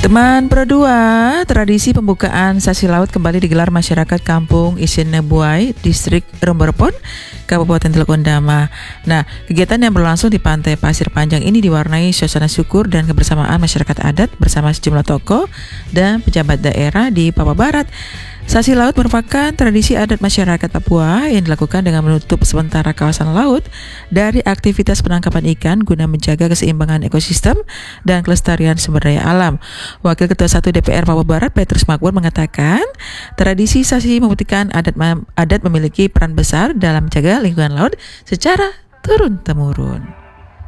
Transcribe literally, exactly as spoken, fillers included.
Teman Pro dua, tradisi pembukaan sasi laut kembali digelar masyarakat Kampung Isin Nebuai, Distrik Romborpon, Kabupaten Teluk Ondama. Nah, kegiatan yang berlangsung di Pantai Pasir Panjang ini diwarnai suasana syukur dan kebersamaan masyarakat adat bersama sejumlah tokoh dan pejabat daerah di Papua Barat. Sasi laut merupakan tradisi adat masyarakat Papua yang dilakukan dengan menutup sementara kawasan laut dari aktivitas penangkapan ikan guna menjaga keseimbangan ekosistem dan kelestarian sumber daya alam. Wakil Ketua satu D P R Papua Barat, Petrus Makmur, mengatakan tradisi sasi membuktikan adat, adat memiliki peran besar dalam menjaga lingkungan laut secara turun-temurun.